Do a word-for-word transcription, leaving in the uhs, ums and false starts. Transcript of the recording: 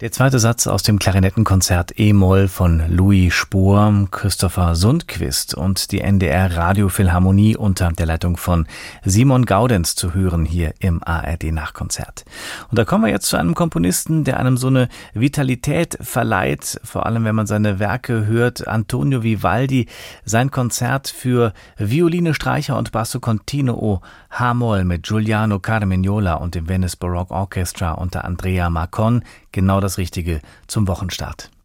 Der zweite Satz aus dem Klarinettenkonzert E-Moll von Louis Spohr, Christopher Sundquist und die N D R Radiophilharmonie unter der Leitung von Simon Gaudenz zu hören hier im A R D Nachkonzert. Und da kommen wir jetzt zu einem Komponisten, der einem so eine Vitalität verleiht, vor allem wenn man seine Werke hört. Antonio Vivaldi, sein Konzert für Violine, Streicher und Basso Continuo H-Moll mit Giuliano Carmignola und dem Venice Baroque Orchestra unter Andrea Marcon. Genau das Richtige zum Wochenstart.